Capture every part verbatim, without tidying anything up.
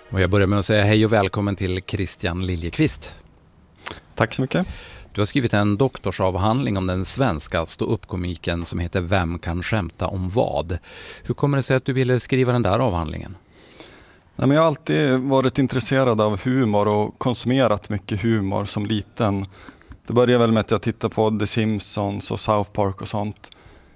Och jag börjar med att säga hej och välkommen till Christian Liljekvist. Tack så mycket. Du har skrivit en doktorsavhandling om den svenska stå-upp-komiken som heter Vem kan skämta om vad? Hur kommer det sig att du ville skriva den där avhandlingen? Nej, men jag har alltid varit intresserad av humor och konsumerat mycket humor som liten. Det började väl med att jag tittade på The Simpsons och South Park och sånt.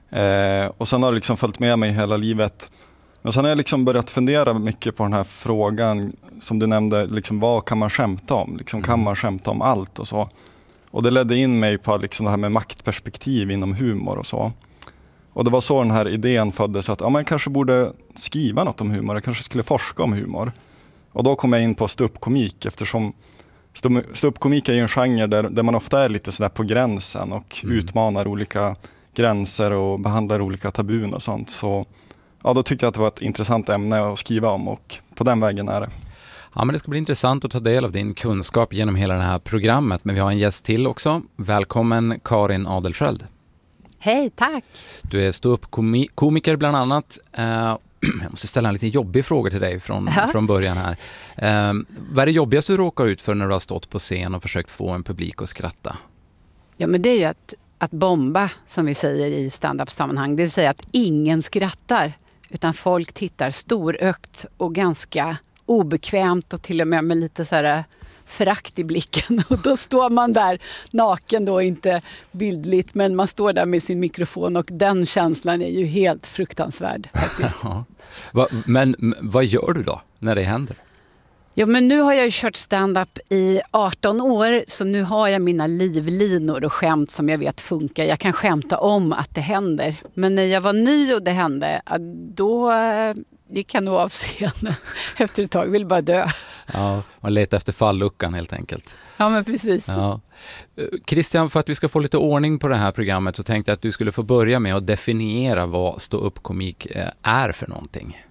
Eh, och sen har det liksom följt med mig hela livet. Men sen har jag liksom börjat fundera mycket på den här frågan som du nämnde, liksom, vad kan man skämta om? Liksom, kan man skämta om allt och så? Och det ledde in mig på liksom det här med maktperspektiv inom humor och så. Och det var så den här idén föddes att ja, man kanske borde skriva något om humor, jag kanske skulle forska om humor. Och då kom jag in på stå-upp-komik eftersom stå-upp-komik är ju en genre där, där man ofta är lite sådär på gränsen och mm. utmanar olika gränser och behandlar olika tabun och sånt. Så ja, då tyckte jag att det var ett intressant ämne att skriva om och på den vägen är det. Ja, men det ska bli intressant att ta del av din kunskap genom hela det här programmet. Men vi har en gäst till också. Välkommen Karin Adelsköld. Hej, tack. Du är stå-upp-komiker bland annat. Uh, jag måste ställa en lite jobbig fråga till dig från, uh-huh. från början här. Uh, vad är det jobbigaste du råkar ut för när du har stått på scen och försökt få en publik att skratta? Ja, men det är ju att, att bomba, som vi säger i stand-up-sammanhang. Det vill säga att ingen skrattar, utan folk tittar storögt och ganska obekvämt och till och med med lite så här förakt i blicken. Och då står man där naken då, inte bildligt, men man står där med sin mikrofon och den känslan är ju helt fruktansvärd faktiskt. Va, men vad gör du då när det händer? Ja, men nu har jag ju kört stand-up i arton år, så nu har jag mina livlinor och skämt som jag vet funkar. Jag kan skämta om att det händer. Men när jag var ny och det hände, då gick jag nog av scenen efter ett tag. Jag ville bara dö. Ja, man letar efter falluckan helt enkelt. Ja, men precis. Ja. Christian, för att vi ska få lite ordning på det här programmet så tänkte jag att du skulle få börja med att definiera vad stå-upp-komik är för någonting.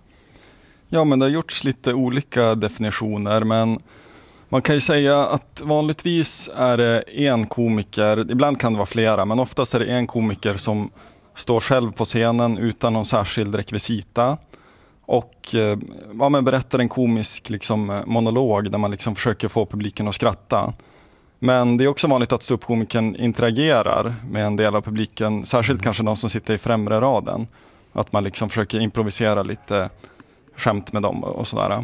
Ja, men det har gjorts lite olika definitioner, men man kan ju säga att vanligtvis är det en komiker, ibland kan det vara flera, men oftast är det en komiker som står själv på scenen utan någon särskild rekvisita och ja, men berättar en komisk liksom, monolog där man liksom försöker få publiken att skratta. Men det är också vanligt att stå-upp-komikern interagerar med en del av publiken, särskilt kanske de som sitter i främre raden, att man liksom försöker improvisera lite skämt med dem och sådär.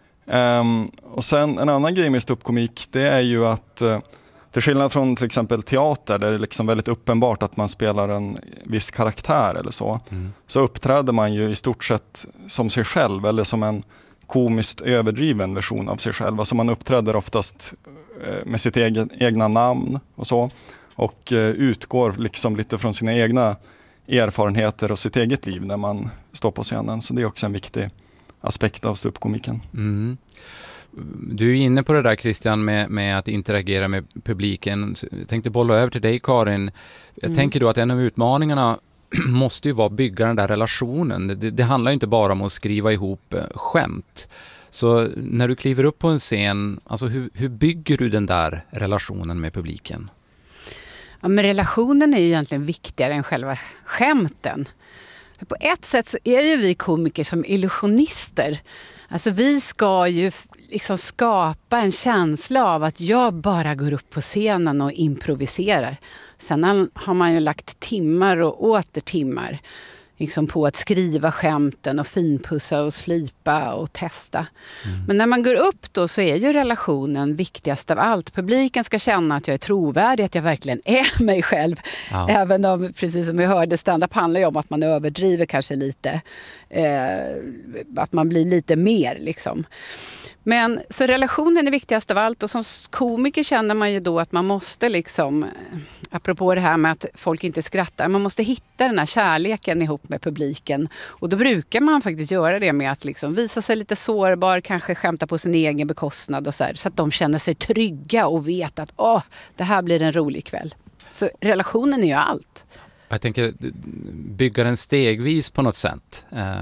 Um, och sen en annan grej med stå-upp-komik, det är ju att uh, till skillnad från till exempel teater där det är liksom väldigt uppenbart att man spelar en viss karaktär eller så, mm. så uppträder man ju i stort sett som sig själv eller som en komiskt överdriven version av sig själv. Alltså man uppträder oftast uh, med sitt egen, egna namn och så och uh, utgår liksom lite från sina egna erfarenheter och sitt eget liv när man står på scenen. Så det är också en viktig aspekt av stå-upp-komiken. Mm. Du är inne på det där, Christian, med, med att interagera med publiken. Jag tänkte bolla över till dig, Karin. Jag mm. tänker då att en av utmaningarna måste ju vara att bygga den där relationen. Det, det handlar ju inte bara om att skriva ihop skämt. Så när du kliver upp på en scen, alltså hur, hur bygger du den där relationen med publiken? Ja, men relationen är ju egentligen viktigare än själva skämten. För på ett sätt så är ju vi komiker som illusionister. Alltså vi ska ju liksom skapa en känsla av att jag bara går upp på scenen och improviserar. Sen har man ju lagt timmar och åter timmar liksom på att skriva skämten och finpussa och slipa och testa. Mm. Men när man går upp då så är ju relationen viktigast av allt. Publiken ska känna att jag är trovärdig, att jag verkligen är mig själv. Ja. Även om, precis som vi hörde, stand-up handlar ju om att man överdriver kanske lite. Eh, att man blir lite mer liksom. Men så relationen är viktigast av allt och som komiker känner man ju då att man måste liksom, apropå det här med att folk inte skrattar, man måste hitta den här kärleken ihop med publiken och då brukar man faktiskt göra det med att liksom visa sig lite sårbar, kanske skämta på sin egen bekostnad och så här, så att de känner sig trygga och vet att åh, det här blir en rolig kväll. Så relationen är ju allt. Jag tänker bygga den stegvis på något sätt.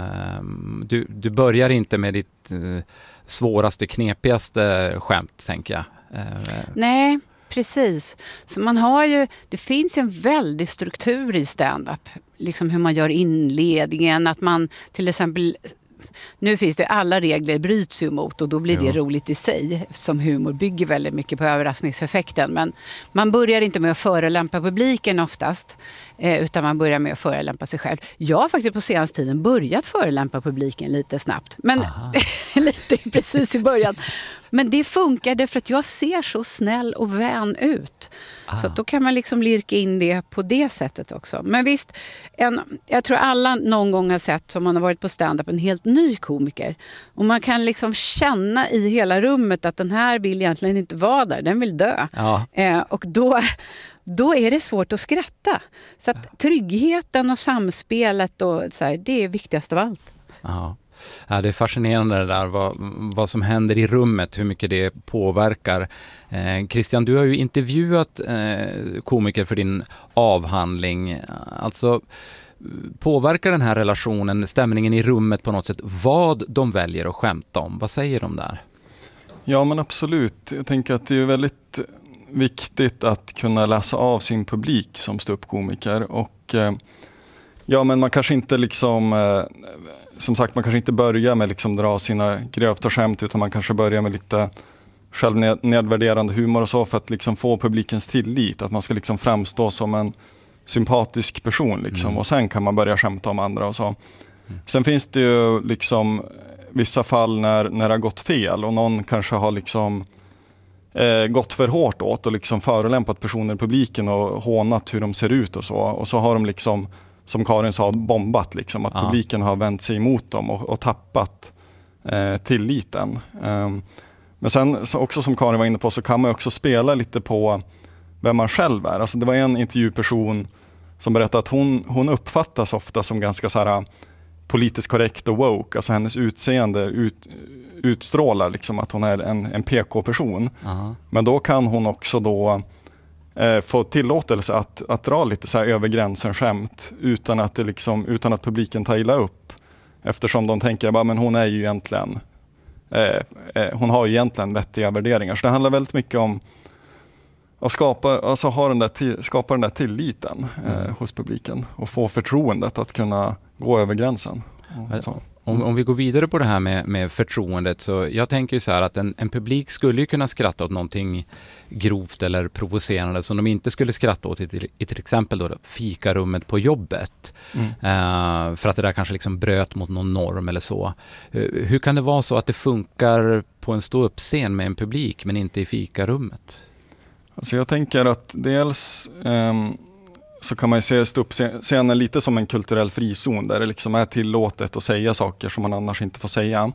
Du, du börjar inte med ditt svåraste, knepigaste skämt, tänker jag. Nej, precis. Så man har ju, det finns ju en väldig struktur i stand-up. Liksom hur man gör inledningen, att man till exempel nu finns det alla regler bryts ju mot och då blir det Jo. roligt i sig, som humor bygger väldigt mycket på överraskningseffekten. Men man börjar inte med att förolämpa publiken oftast, eh, utan man börjar med att förolämpa sig själv. Jag har faktiskt på senaste tiden börjat förolämpa publiken lite snabbt, men lite precis i början. Men det funkar därför att jag ser så snäll och vän ut. Ah. Så att då kan man liksom lirka in det på det sättet också. Men visst, en, jag tror alla någon gång har sett, som man har varit på stand-up, en helt ny komiker. Och man kan liksom känna i hela rummet att den här vill egentligen inte vara där, den vill dö. Ja. Eh, och då... Då är det svårt att skratta. Så att tryggheten och samspelet och så här, det är viktigast av allt. Ja. Ja, det är fascinerande det där, vad, vad som händer i rummet, hur mycket det påverkar. Eh, Christian, du har ju intervjuat eh, komiker för din avhandling. Alltså, påverkar den här relationen, stämningen i rummet på något sätt, vad de väljer att skämta om? Vad säger de där? Ja, men absolut. Jag tänker att det är väldigt viktigt att kunna läsa av sin publik som ståuppkomiker. Och eh, ja, men man kanske inte liksom... Eh, som sagt, man kanske inte börjar med liksom dra sina grövsta skämt, utan man kanske börjar med lite självnedvärderande humor och så, för att liksom få publikens tillit. Att man ska liksom framstå som en sympatisk person. Liksom. Mm. Och sen kan man börja skämta om andra och så. Mm. Sen finns det ju liksom vissa fall när, när det har gått fel och någon kanske har liksom eh, gått för hårt åt och liksom förolämpat personer i publiken och hånat hur de ser ut och så. Och så har de liksom, som Karin sa, bombat liksom, att ja. publiken har vänt sig emot dem och, och tappat eh, tilliten. Um, men sen så också, som Karin var inne på, så kan man också spela lite på vem man själv är. Alltså det var en intervjuperson som berättade att hon, hon uppfattas ofta som ganska så här politiskt korrekt och woke. Alltså hennes utseende ut, utstrålar liksom att hon är en, en P K-person. Uh-huh. Men då kan hon också då eh, få tillåtelse att, att dra lite så här över gränsen skämt utan att, det liksom, utan att publiken tar illa upp. Eftersom de tänker att hon är ju egentligen eh, eh, hon har ju egentligen vettiga värderingar. Så det handlar väldigt mycket om att skapa, alltså ha den där till, skapa den där tilliten eh, mm. hos publiken och få förtroendet att kunna gå över gränsen. Så. Om, om vi går vidare på det här med, med förtroendet, så jag tänker ju så här att en, en publik skulle ju kunna skratta åt någonting grovt eller provocerande som de inte skulle skratta åt i till, i till exempel då fikarummet på jobbet. Mm. Uh, för att det där kanske liksom bröt mot någon norm eller så. Uh, hur kan det vara så att det funkar på en ståuppscen med en publik men inte i fikarummet? Alltså jag tänker att dels um, så kan man ju se ståuppscenen lite som en kulturell frizon där det liksom är tillåtet att säga saker som man annars inte får säga.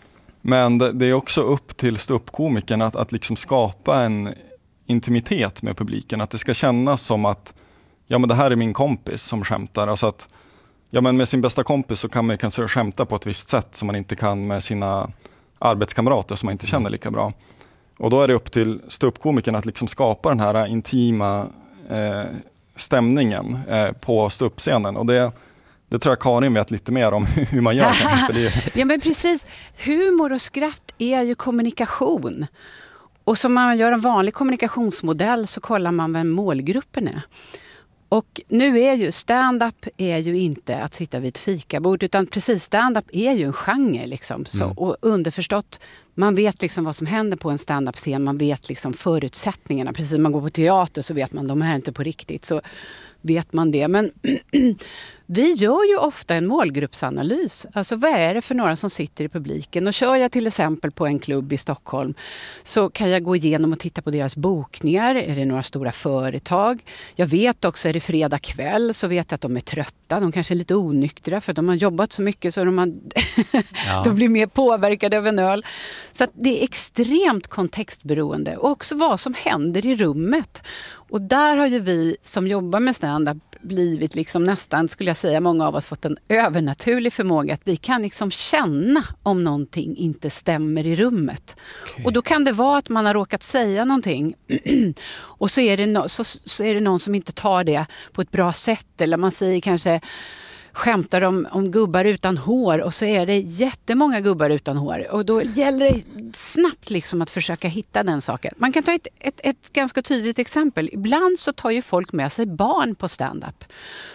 Men det, det är också upp till ståuppkomikern att, att liksom skapa en intimitet med publiken. Att det ska kännas som att ja, men det här är min kompis som skämtar. Alltså att ja, men med sin bästa kompis så kan man kanske skämta på ett visst sätt som man inte kan med sina arbetskamrater som man inte känner lika bra. Och då är det upp till ståuppkomikern att liksom skapa den här intima eh, stämningen eh, på ståuppscenen. Och det, det tror jag Karin vet lite mer om hur man gör. För det... Ja, men precis. Humor och skratt är ju kommunikation. Och som man gör en vanlig kommunikationsmodell så kollar man vem målgruppen är. Och nu är ju stand-up är ju inte att sitta vid ett fikabord, utan precis stand-up är ju en genre liksom. Så, mm. Och underförstått, man vet liksom vad som händer på en stand-up-scen, man vet liksom förutsättningarna. Precis som man går på teater så vet man de här är inte på riktigt, så vet man det. Men vi gör ju ofta en målgruppsanalys. Alltså vad är det för några som sitter i publiken? Och kör jag till exempel på en klubb i Stockholm så kan jag gå igenom och titta på deras bokningar. Är det några stora företag? Jag vet också, är det fredag kväll så vet jag att de är trötta. De kanske är lite onyktra för de har jobbat så mycket så de, har ja. de blir mer påverkade av en öl. Så att det är extremt kontextberoende. Och också vad som händer i rummet. Och där har ju vi som jobbar med stand-up blivit liksom nästan, skulle jag säga, många av oss fått en övernaturlig förmåga att vi kan liksom känna om någonting inte stämmer i rummet. Okay. Och då kan det vara att man har råkat säga någonting och så är, det no- så, så är det någon som inte tar det på ett bra sätt, eller man säger kanske skämtar om, om gubbar utan hår och så är det jättemånga gubbar utan hår och då gäller det snabbt liksom att försöka hitta den saken. Man kan ta ett, ett, ett ganska tydligt exempel. Ibland så tar ju folk med sig barn på stand-up.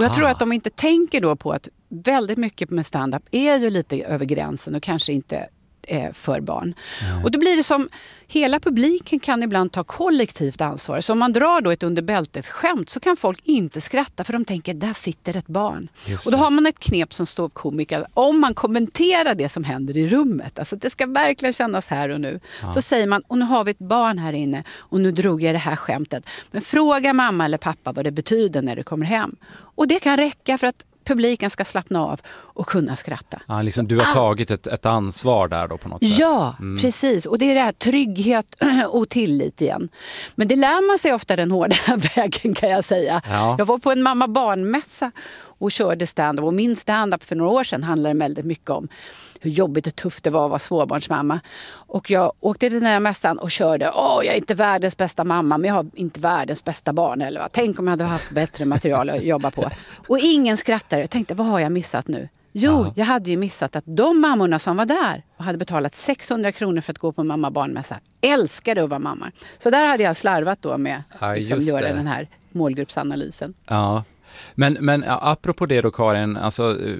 Och jag tror Ah. att de inte tänker då på att väldigt mycket med stand-up är ju lite över gränsen och kanske inte eh, för barn. Mm. Och då blir det som, hela publiken kan ibland ta kollektivt ansvar. Så om man drar då ett under bältet skämt så kan folk inte skratta för de tänker, där sitter ett barn. Just Och då det. har man ett knep som står komiker, om man kommenterar det som händer i rummet, alltså det ska verkligen kännas här och nu. Ja. Så säger man, och nu har vi ett barn här inne och nu drog jag det här skämtet. Men fråga mamma eller pappa vad det betyder när du kommer hem. Och det kan räcka för att publiken ska slappna av och kunna skratta. Ja, liksom du har tagit ett, ett ansvar där då på något sätt. Ja, Mm. precis. Och det är det här trygghet och tillit igen. Men det lär man sig ofta den hårda vägen kan jag säga. Ja. Jag var på en mamma-barnmässa och körde stand-up. Och min stand-up för några år sedan handlade väldigt mycket om hur jobbigt och tufft det var att vara småbarnsmamma. Och jag åkte till den här mässan och körde, åh jag är inte världens bästa mamma men jag har inte världens bästa barn. Eller vad? Tänk om jag hade haft bättre material att jobba på. Och ingen skrattade. Jag tänkte, vad har jag missat nu? Jo, Ja. jag hade ju missat att de mammorna som var där och hade betalat sexhundra kronor för att gå på mamma-barnmässa älskade att vara mammor. Så där hade jag slarvat då med Ja, att liksom, just göra det. den här målgruppsanalysen. Ja. Men, men ja, apropå det då Karin, alltså, eh,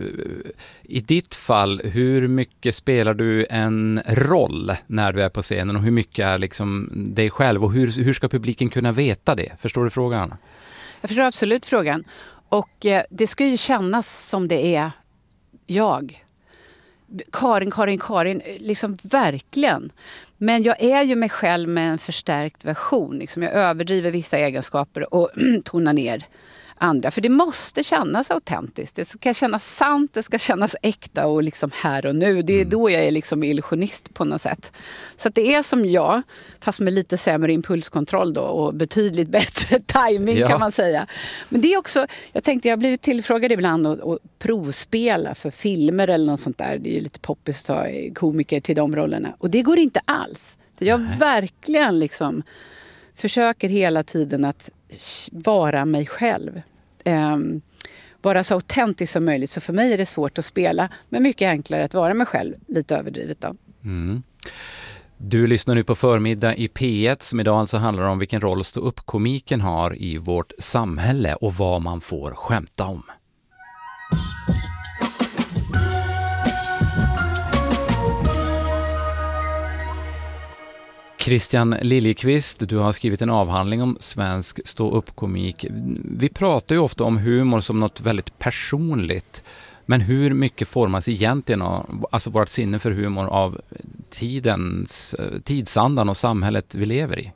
i ditt fall, hur mycket spelar du en roll när du är på scenen och hur mycket är liksom dig själv och hur, hur ska publiken kunna veta det? Förstår du frågan? Jag förstår absolut frågan. Och eh, det ska ju kännas som det är jag. Karin, Karin, Karin, liksom verkligen. Men jag är ju mig själv med en förstärkt version. Liksom jag överdriver vissa egenskaper och tonar ner andra. För det måste kännas autentiskt. Det ska kännas sant, det ska kännas äkta och liksom här och nu. Det är då jag är liksom illusionist på något sätt. Så att det är som jag, fast med lite sämre impulskontroll då och betydligt bättre timing Ja. kan man säga. Men det är också, jag tänkte jag har blivit tillfrågad ibland att, att provspela för filmer eller något sånt där. Det är ju lite poppis att ta komiker till de rollerna. Och det går inte alls. För jag Nej. verkligen liksom försöker hela tiden att vara mig själv. Um, vara så autentisk som möjligt. Så för mig är det svårt att spela, men mycket enklare att vara mig själv, lite överdrivet då. Mm. Du lyssnar nu på Förmiddag i P ett som idag alltså handlar om vilken roll stå-upp-komiken har i vårt samhälle och vad man får skämta om. Christian Liljekvist, du har skrivit en avhandling om svensk stå-upp-komik. Vi pratar ju ofta om humor som något väldigt personligt. Men hur mycket formas egentligen av, alltså vårt sinne för humor av tidens, tidsandan och samhället vi lever i?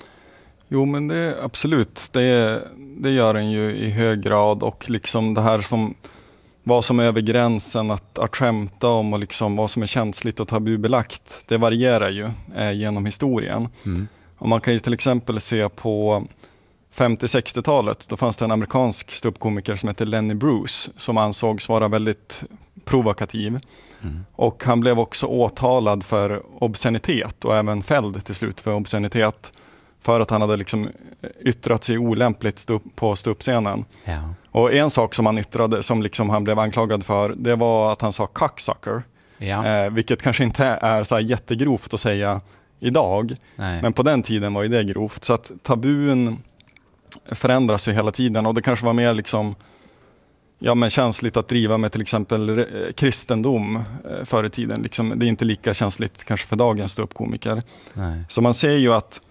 Jo, men det är absolut. Det, det gör den ju i hög grad. Och liksom det här som vad som är över gränsen att, att skämta om och liksom vad som är känsligt och tabubelagt, det varierar ju eh, genom historien. Mm. Och man kan ju till exempel se på femtio-sextiotalet, då fanns det en amerikansk ståuppkomiker som heter Lenny Bruce som ansågs vara väldigt provokativ. Mm. Och han blev också åtalad för obscenitet och även fälld till slut för obscenitet för att han hade liksom yttrat sig olämpligt stå, på ståuppscenen. Ja. Och en sak som han yttrade, som liksom han blev anklagad för, det var att han sa cocksucker. Ja. Eh, vilket kanske inte är så här jättegrovt att säga idag. Nej. Men på den tiden var ju det grovt. Så att tabun förändras ju hela tiden. Och det kanske var mer liksom, ja, men känsligt att driva med till exempel eh, kristendom eh, förr i tiden. Liksom, det är inte lika känsligt kanske för dagens ståuppkomiker. Nej. Så man ser ju att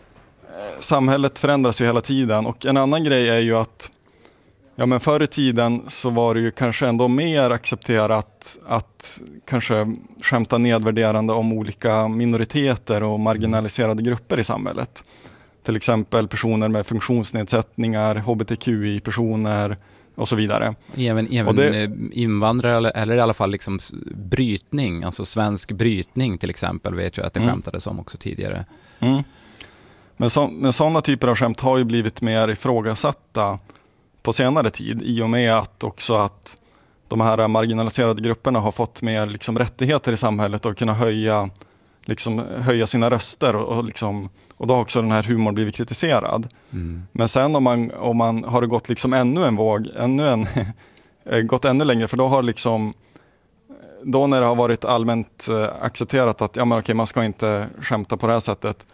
eh, samhället förändras ju hela tiden. Och en annan grej är ju att ja, men förr i tiden så var det ju kanske ändå mer accepterat att kanske skämta nedvärderande om olika minoriteter och marginaliserade grupper i samhället. Till exempel personer med funktionsnedsättningar, H B T Q I-personer och så vidare. Även, även Och det- eh, invandrare eller, eller i alla fall liksom s- brytning, alltså svensk brytning till exempel, vet jag att det Mm. skämtades om också tidigare. Mm. Men, så, men sådana typer av skämt har ju blivit mer ifrågasatta på senare tid i och med att också att de här marginaliserade grupperna har fått mer liksom rättigheter i samhället och kunna höja, liksom, höja sina röster och, och, liksom, och då har också den här humorn blivit kritiserad. Mm. Men sen om man, om man har det gått liksom ännu en våg, ännu en, gått ännu längre, för då har liksom då när det har varit allmänt eh, accepterat att ja, men okej, man ska inte skämta på det här sättet,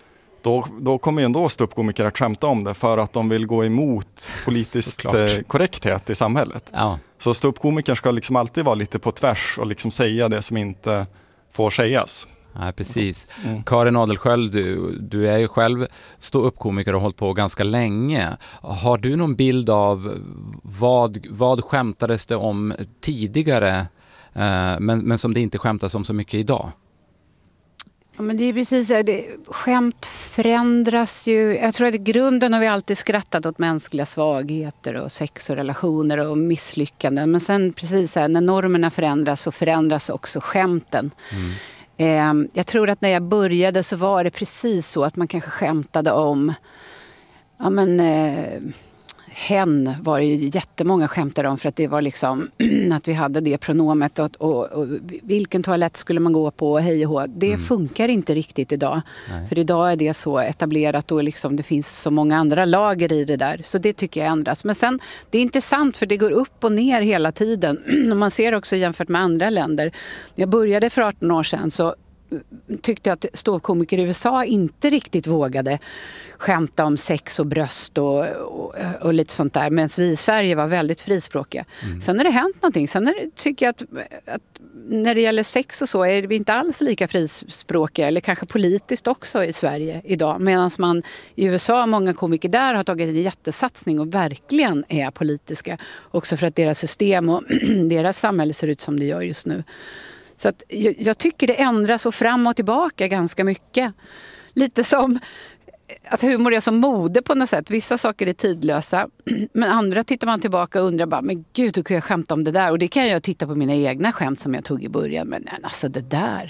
då, då kommer ju ändå ståuppkomiker att skämta om det för att de vill gå emot politisk korrekthet i samhället. Ja. Så ståuppkomiker ska liksom alltid vara lite på tvärs och liksom säga det som inte får sägas. Ja, precis. Mm. Karin Adelsköld, du, du är ju själv ståuppkomiker och har hållit på ganska länge. Har du någon bild av vad, vad skämtades det om tidigare eh, men, men som det inte skämtas om så mycket idag? Ja, men det är precis så. Det, skämt förändras ju. Jag tror att i grunden har vi alltid skrattat åt mänskliga svagheter och sex och relationer och misslyckanden. Men sen precis så här, när normerna förändras så förändras också skämten. Mm. Eh, jag tror att när jag började så var det precis så att man kanske skämtade om... Ja, men... Eh, hen var det ju jättemånga skämtade om för att det var liksom att vi hade det pronomet och, och, och vilken toalett skulle man gå på och hej och hå. Det mm. funkar inte riktigt idag. Nej. För idag är det så etablerat och liksom det finns så många andra lager i det där. Så det tycker jag ändras. Men sen, det är intressant för det går upp och ner hela tiden. Och man ser också jämfört med andra länder. När jag började för arton år sedan så tyckte att ståuppkomiker i U S A inte riktigt vågade skämta om sex och bröst och, och, och lite sånt där. Medan vi i Sverige var väldigt frispråkiga. Mm. Sen har det hänt någonting. Sen är det, tycker jag att, att när det gäller sex och så är vi inte alls lika frispråkiga. Eller kanske politiskt också i Sverige idag. Medan man i U S A, många komiker där har tagit en jättesatsning och verkligen är politiska. Också för att deras system och deras samhälle ser ut som det gör just nu. Så att jag, jag tycker det ändras och fram och tillbaka ganska mycket. Lite som att humor är som mode på något sätt. Vissa saker är tidlösa. Men andra tittar man tillbaka och undrar bara, men gud hur kan jag skämta om det där? Och det kan jag titta på mina egna skämt som jag tog i början. Men alltså det där.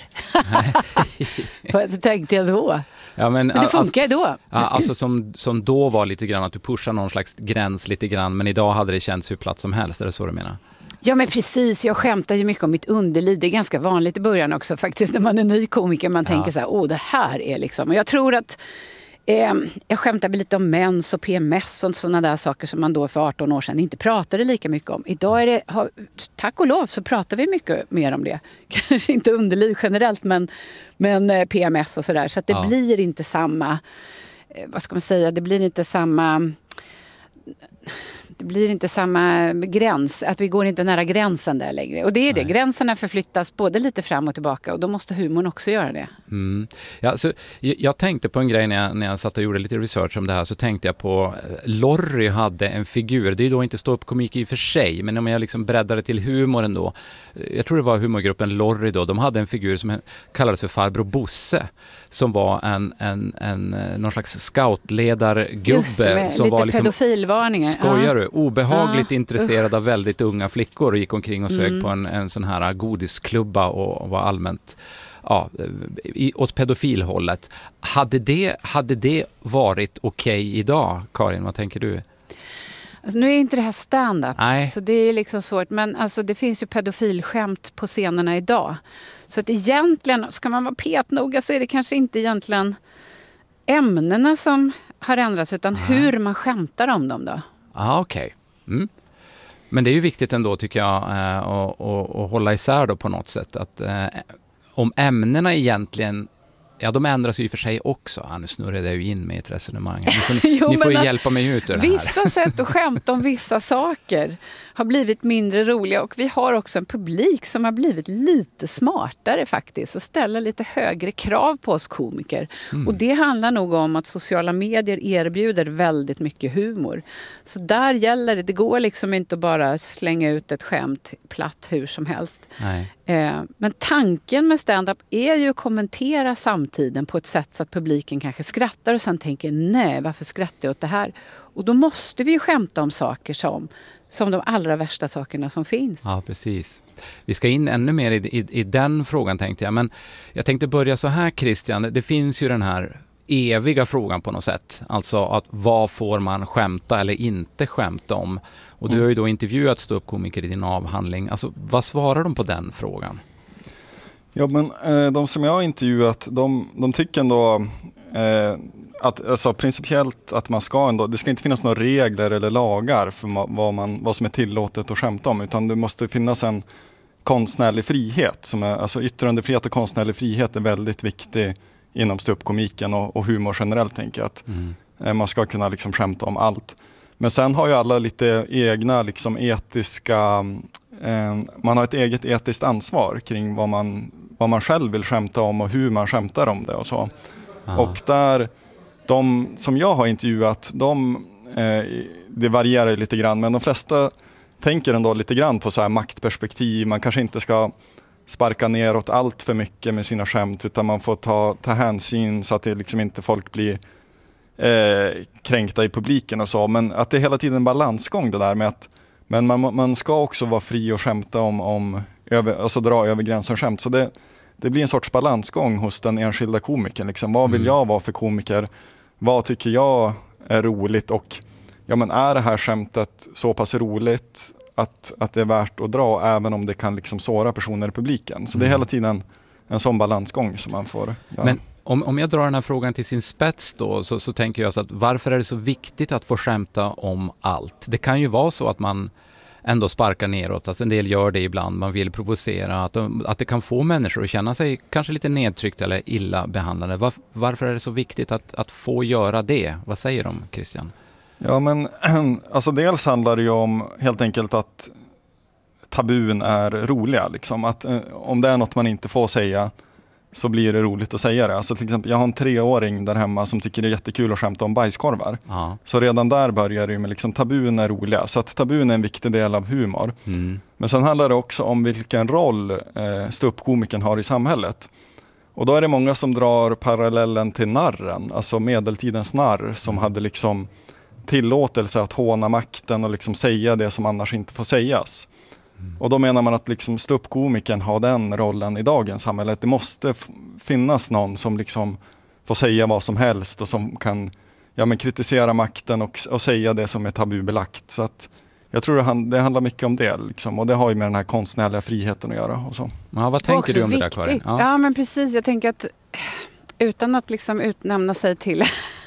Vad tänkte jag då? Ja, men, men det funkar ju då. Ja, alltså som, som då var lite grann att du pushar någon slags gräns lite grann. Men idag hade det känts hur platt som helst. Är det så du menar? Ja men precis, jag skämtar ju mycket om mitt underliv. Det är ganska vanligt i början också faktiskt när man är ny komiker. Man ja. tänker så här, åh det här är liksom. Och jag tror att eh, jag skämtar lite om mens och P M S och sådana där saker som man då för arton år sedan inte pratade lika mycket om. Idag är det, har, tack och lov så pratar vi mycket mer om det. Kanske inte underliv generellt men, men eh, P M S och sådär. Så att det ja. blir inte samma, eh, vad ska man säga, det blir inte samma... Det blir inte samma gräns, att vi går inte nära gränsen där längre. Och det är det, Nej. gränserna förflyttas både lite fram och tillbaka och då måste humorn också göra det. Mm. Ja, så jag, jag tänkte på en grej när jag, när jag satt och gjorde lite research om det här, så tänkte jag på Lorry hade en figur, det är ju då inte ståuppkomik i och för sig, men om jag liksom breddade till humoren då, jag tror det var humorgruppen Lorry då, de hade en figur som kallades för Farbror Bosse, som var en, en, en någon slags scoutledargubbe. Just det, som lite var liksom, pedofilvarningar. Skojar du? Obehagligt ah, intresserad uh. av väldigt unga flickor och gick omkring och sög mm. på en, en sån här godisklubba och, och var allmänt ja, i, åt pedofilhållet. Hade det, hade det varit okej okay idag, Karin? Vad tänker du? Alltså, nu är inte det här stand-up, Nej. så det är liksom svårt. Men alltså, det finns ju pedofilskämt på scenerna idag. Så att egentligen, ska man vara petnoga så är det kanske inte egentligen ämnena som har ändrats utan Nej. hur man skämtar om dem då. Ah, okej. Okay. Mm. Men det är ju viktigt ändå tycker jag eh, att, att, att hålla isär då på något sätt. Att, eh, om ämnena egentligen, ja de ändras ju i och för sig också. Ah, nu snurrar jag ju in med ett resonemang. Ni får, jo, ni får ju hjälpa mig ut ur det här. Vissa sätt att skämta om vissa saker har blivit mindre roliga och vi har också en publik som har blivit lite smartare faktiskt och ställer lite högre krav på oss komiker. Mm. Och det handlar nog om att sociala medier erbjuder väldigt mycket humor. Så där gäller det, det går liksom inte att bara slänga ut ett skämt platt hur som helst. Nej. Eh, men tanken med stand-up är ju att kommentera samtiden på ett sätt så att publiken kanske skrattar och sen tänker nej, varför skrattar jag åt det här? Och då måste vi ju skämta om saker som, som de allra värsta sakerna som finns. Ja, precis. Vi ska in ännu mer i, i, i den frågan tänkte jag. Men jag tänkte börja så här, Christian. Det finns ju den här eviga frågan på något sätt. Alltså att vad får man skämta eller inte skämta om? Och du har ju då intervjuat ståuppkomiker i din avhandling. Alltså vad svarar de på den frågan? Ja, men eh, de som jag har intervjuat, de, de tycker ändå eh, att alltså, principiellt att man ska ändå, det ska inte finnas några regler eller lagar för vad, man, vad som är tillåtet att skämta om, utan det måste finnas en konstnärlig frihet. Som är, alltså yttrandefrihet och konstnärlig frihet är väldigt viktig inom ståuppkomiken och, och humor generellt, tänker jag att Mm. eh, man ska kunna liksom skämta om allt. Men sen har ju alla lite egna liksom etiska, eh, man har ett eget etiskt ansvar kring vad man, vad man själv vill skämta om och hur man skämtar om det och så. Aha. Och där, de som jag har intervjuat, de, eh, det varierar ju lite grann, men de flesta tänker ändå lite grann på så här maktperspektiv. Man kanske inte ska sparka neråt allt för mycket med sina skämt, utan man får ta, ta hänsyn så att det liksom inte folk blir eh, kränkta i publiken och så. Men att det är hela tiden en balansgång det där med att men man, man ska också vara fri och skämta om, om över, alltså dra över gränsen skämt. Så det, det blir en sorts balansgång hos den enskilda komikern. Liksom. Vad vill jag vara för komiker? Vad tycker jag är roligt? Och ja, men är det här skämtet så pass roligt att, att det är värt att dra, även om det kan liksom såra personer i publiken? Så det är hela tiden en sån balansgång som man får göra. Men om, om jag drar den här frågan till sin spets då, så, så tänker jag så att varför är det så viktigt att få skämta om allt? Det kan ju vara så att man ändå sparkar neråt, att en del gör det ibland, man vill provocera, att, de, att det kan få människor att känna sig kanske lite nedtryckt eller illa behandlade. Var, varför är det så viktigt att, att få göra det? Vad säger de, Christian? Ja, men alltså dels handlar det ju om helt enkelt att tabun är roliga. Liksom. Att, eh, om det är något man inte får säga så blir det roligt att säga det. Alltså till exempel, jag har en treåring där hemma som tycker det är jättekul att skämta om bajskorvar. Ja. Så redan där börjar det ju med liksom, tabun är roliga. Så att tabun är en viktig del av humor. Mm. Men sen handlar det också om vilken roll eh, ståuppkomikern har i samhället. Och då är det många som drar parallellen till narren, alltså medeltidens narr som hade liksom tillåtelse att håna makten och liksom säga det som annars inte får sägas. Mm. Och då menar man att liksom ståuppkomikern har den rollen i dagens samhälle. Det måste f- finnas någon som liksom får säga vad som helst och som kan ja, men kritisera makten och, och säga det som är tabubelagt. Så att jag tror det, hand, det handlar mycket om det. Liksom. Och det har ju med den här konstnärliga friheten att göra. Och så. Ja, vad tänker du om viktigt. det där, Karin? Ja. ja, men precis. Jag tänker att utan att liksom utnämna sig till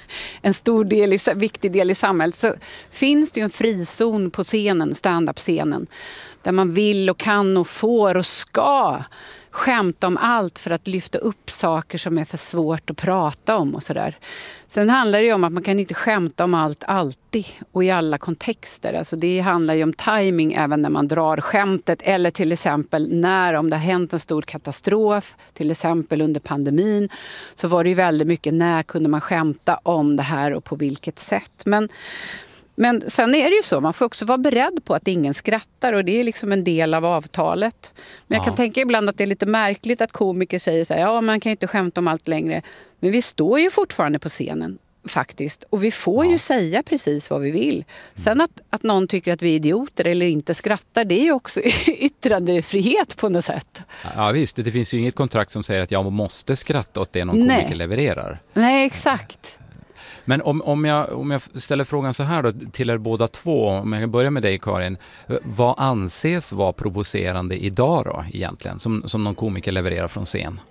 en stor del, viktig del i samhället, så finns det ju en frizon på scenen, stand-up-scenen, där man vill och kan och får och ska skämta om allt för att lyfta upp saker som är för svårt att prata om och sådär. Sen handlar det ju om att man kan inte skämta om allt alltid och i alla kontexter. Alltså det handlar ju om timing även när man drar skämtet, eller till exempel när, om det har hänt en stor katastrof, till exempel under pandemin, så var det ju väldigt mycket när kunde man skämta om det här och på vilket sätt. Men Men sen är det ju så, man får också vara beredd på att ingen skrattar, och det är liksom en del av avtalet. Men jag kan Ja. tänka ibland att det är lite märkligt att komiker säger så här, ja, man kan ju inte skämta om allt längre. Men vi står ju fortfarande på scenen faktiskt, och vi får Ja. ju säga precis vad vi vill. Sen att, att någon tycker att vi är idioter eller inte skrattar, det är ju också yttrandefrihet på något sätt. Ja visst, det finns ju inget kontrakt som säger att jag måste skratta åt det någon Nej. komiker levererar. Nej, exakt. Men om, om, jag, om jag ställer frågan så här då, till er båda två, om jag börjar med dig, Karin. Vad anses vara provocerande idag då egentligen, som, som någon komiker levererar från scen?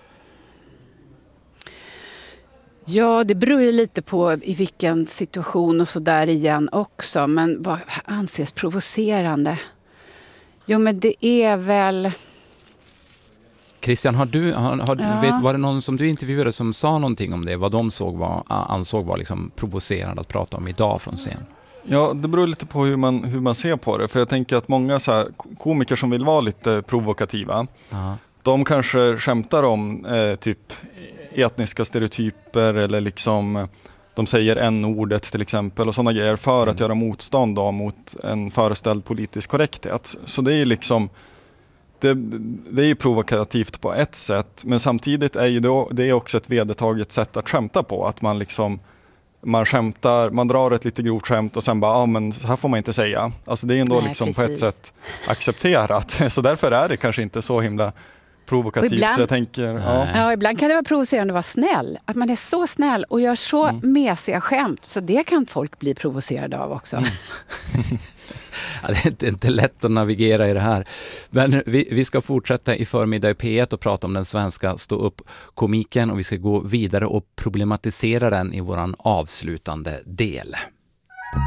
Ja, det beror ju lite på i vilken situation och så där igen också. Men vad anses provocerande? Jo, men det är väl... Christian, har du, har, har, Ja. vet, var det någon som du intervjuade som sa någonting om det? Vad de såg var, ansåg var liksom provocerande att prata om idag från scen? Ja, det beror lite på hur man, hur man ser på det. För jag tänker att många så här, komiker som vill vara lite provokativa, Aha. de kanske skämtar om eh, typ etniska stereotyper, eller liksom de säger n-ordet till exempel och sådana grejer för att göra motstånd då, mot en föreställd politisk korrekthet. Så det är liksom det, det är ju provokativt på ett sätt, men samtidigt är ju det, det är också ett vedertaget sätt att skämta på, att man liksom man skämtar, man drar ett lite grovt skämt och sen bara, ja ah, men så här får man inte säga. Alltså det är ändå Nej, liksom på precis. ett sätt accepterat. Så därför är det kanske inte så himla provokativt. ibland- Så jag tänker, ja. Ja, ibland kan det vara provocerande att vara snäll. Att man är så snäll och gör så Mm. mesiga skämt. Så det kan folk bli provocerade av också. Mm. Ja, det är inte, inte lätt att navigera i det här. Men vi, vi ska fortsätta i förmiddag i P ett och prata om den svenska stå-upp-komiken, och vi ska gå vidare och problematisera den i våran avslutande del.